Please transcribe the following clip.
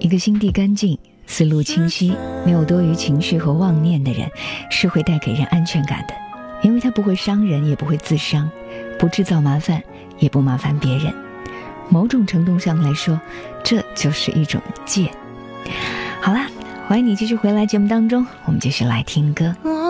一个心地干净、思路清晰、没有多余情绪和妄念的人，是会带给人安全感的，因为他不会伤人，也不会自伤，不制造麻烦，也不麻烦别人。某种程度上来说，这就是一种戒。好啦，欢迎你继续回来节目当中，我们继续来听歌。